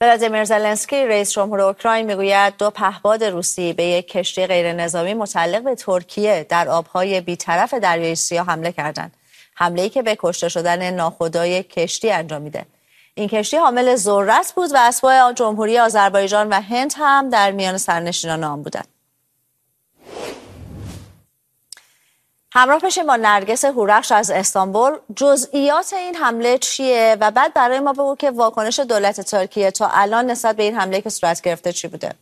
ولادیمیر زلنسکی رئیس جمهور اوکراین میگوید 2 پهپاد روسی به یک کشتی غیر نظامی متعلق به ترکیه در آبهای بی‌طرف دریای سیاه حمله کردند. حمله‌ای که به کشته شدن ناخودآگاه کشتی انجام میده. این کشتی حامل ذرت بود و اسبای جمهوری آذربایجان و هند هم در میان سرنشینان آن بودند. همراه بشیم با نرگس هورخش از استانبول. جزئیات این حمله چیه و بعد برای ما بگو که واکنش دولت ترکیه تا الان نسبت به این حمله که صورت گرفته چی بوده؟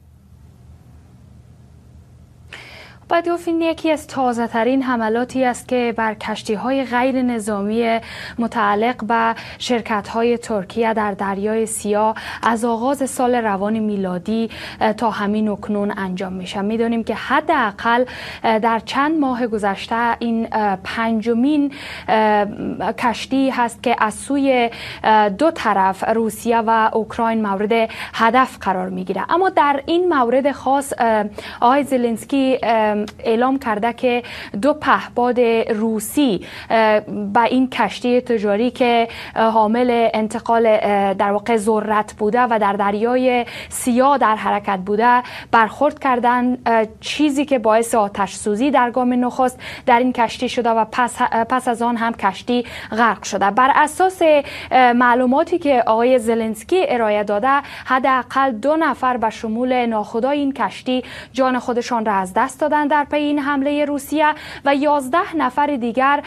باید گفت این یکی از تازه ترین حملاتی است که بر کشتی های غیر نظامی متعلق به شرکت های ترکیه در دریای سیاه از آغاز سال روان میلادی تا همین اکنون انجام میشه. میدونیم که حداقل در چند ماه گذشته این 5مین کشتی هست که از سوی 2 طرف روسیه و اوکراین مورد هدف قرار میگیره. اما در این مورد خاص آقای زلنسکی اعلام کرده که 2 پهپاد روسی به این کشتی تجاری که حامل انتقال در واقع ذرت بوده و در دریای سیاه در حرکت بوده برخورد کردن، چیزی که باعث آتش سوزی در گام نخست در این کشتی شده و پس از آن هم کشتی غرق شده. بر اساس معلوماتی که آقای زلنسکی ارائه داده، حداقل 2 نفر به شمول ناخدای این کشتی جان خودشان را از دست دادند در پی این حمله روسیه و 11 نفر دیگر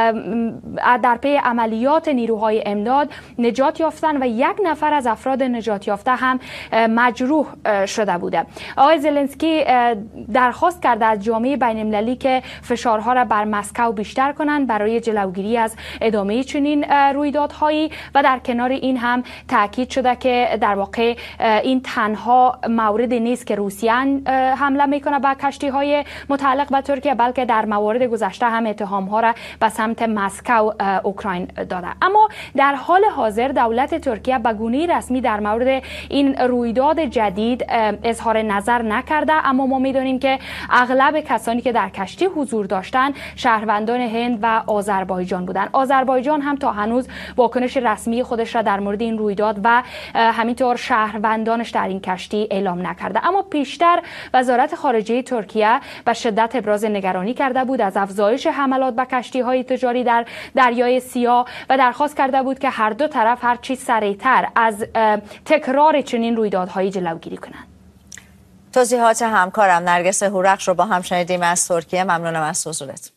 در پی عملیات نیروهای امداد نجات یافتند و 1 نفر از افراد نجات یافته هم مجروح شده بوده. آقای زلنسکی درخواست کرده از جامعه بین المللی که فشارها را بر مسکو بیشتر کنند برای جلوگیری از ادامه چنین رویدادهایی و در کنار این هم تاکید شده که در واقع این تنها موردی نیست که روسیه حمله میکنه به کشتی‌های متعلق به ترکیه، بلکه در موارد گذشته هم اتهام‌ها را به سمت مسکو اوکراین داده. اما در حال حاضر دولت ترکیه به گونه‌ای رسمی در مورد این رویداد جدید اظهار نظر نکرده، اما ما می‌دانیم که اغلب کسانی که در کشتی حضور داشتند شهروندان هند و آذربایجان بودند. آذربایجان هم تا هنوز واکنش رسمی خودش را در مورد این رویداد و همینطور شهروندانش در این کشتی اعلام نکرده. اما پیشتر وزارت خارجه ترکیه به شدت ابراز نگرانی کرده بود از افزایش حملات به کشتی‌های تجاری در دریای سیاه و درخواست کرده بود که هر 2 طرف هر چی سریعتر از تکرار چنین رویدادهایی جلوگیری کنند. توضیحات همکارم نرگس هورخش رو با هم شنیدیم از ترکیه. ممنونم از حضورت.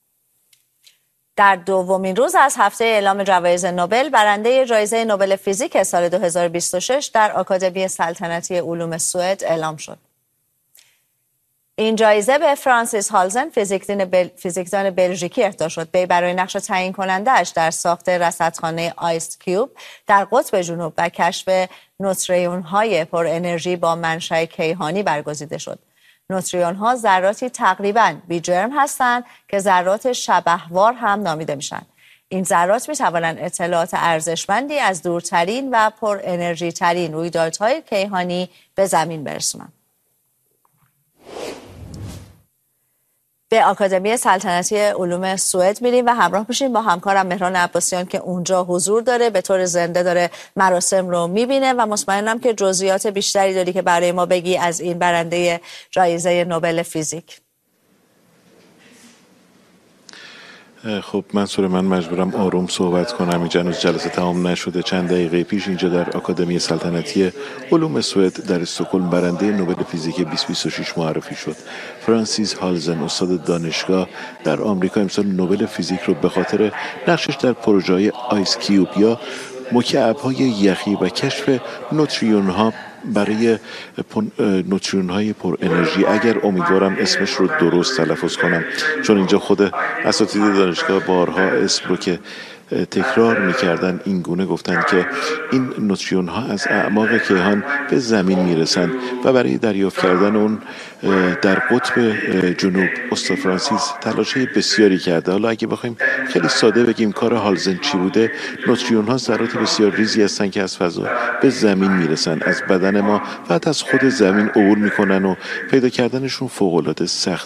در 2مین روز از هفته اعلام جوایز نوبل، برنده جایزه نوبل فیزیک سال 2026 در آکادمی سلطنتی علوم سوئد اعلام شد. این جایزه به فرانسیس هالزن، فیزیکدان بلژیکی اهدا شد. وی برای نقش تعیین کننده‌اش در ساخت رصدخانه آیس کیوب در قطب جنوب و کشف نوتریون‌های پر انرژی با منشأ کیهانی برگزیده شد. نوتریون‌ها ذراتی تقریباً بی جرم هستند که ذرات شبحوار هم نامیده میشن. این ذرات می‌توانند اطلاعات ارزشمندی از دورترین و پر انرژی ترین رویدادهای کیهانی به زمین برسونند. به آکادمی سلطنتی علوم سوئد میریم و همراه میشیم با همکارم مهران عباسیان که اونجا حضور داره، به طور زنده داره مراسم رو میبینه و مطمئنم که جزئیات بیشتری داری که برای ما بگی از این برنده جایزه نوبل فیزیک. خب منصور، من مجبورم آروم صحبت کنم. اینجا هنوز جلسه تمام نشده. چند دقیقه پیش اینجا در آکادمی سلطنتی علوم سوئد در استکهلم برنده نوبل فیزیک 2026 معرفی شد. فرانسیس هالزن، استاد دانشگاه در آمریکا، امسال نوبل فیزیک رو به خاطر نقشش در پروژه آیس کیوب یا مکعب‌های یخی و کشف نوتریون‌ها برای نوتریون‌های پر انرژی، اگر امیدوارم اسمش رو درست تلفظ کنم، چون اینجا خود اساتید دانشگاه بارها اسم رو که تکرار میکردن این گونه گفتن که این نوتریون ها از اعماق کیهان به زمین میرسن و برای دریافت کردن اون در قطب جنوب استاد فرانسیس تلاش‌های بسیاری کرده. حالا اگه بخوایم خیلی ساده بگیم کار هالزن چی بوده، نوتریون ها ذرات بسیار ریزی هستن که از فضا به زمین میرسن، از بدن ما و از خود زمین عبور میکنن و پیدا کردنشون فوق العاده سخته.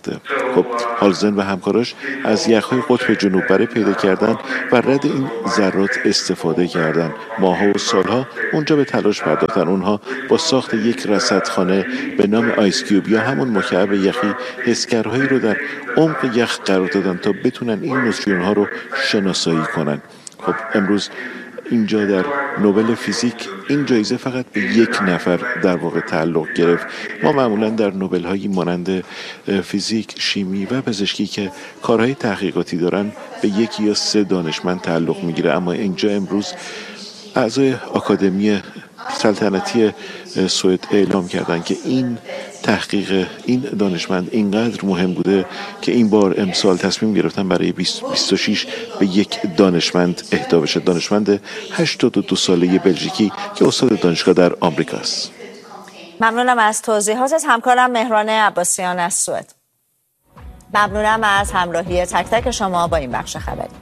خب هالزن و همکاراش از یخهای قطب جنوب برای پیدا کردن و رد این ذرات استفاده کردن. ماها و سالها اونجا به تلاش پرداختن. اونها با ساخت یک رصدخانه به نام آیس کیوب یا همون مکعب یخی حسگرهایی رو در عمق یخ قرار دادن تا بتونن این نوچیون‌ها رو شناسایی کنن. خب امروز اینجا در نوبل فیزیک این جایزه فقط به یک نفر در واقع تعلق گرفت. ما معمولا در نوبل هایی مانند فیزیک، شیمی و پزشکی که کارهای تحقیقاتی دارن به یک یا 3 دانشمند تعلق میگیره، اما اینجا امروز اعضای آکادمی سلطنتی سوئد اعلام کردند که این تحقیق این دانشمند اینقدر مهم بوده که این بار امسال تصمیم گرفتن برای 26 به یک دانشمند اهدا بشه. دانشمند 82 ساله بلژیکی که استاد دانشگاه در آمریکاست. ممنونم از توضیحات از همکارم مهران عباسیان از سوئد. ممنونم از همراهی تک تک شما با این بخش خبری.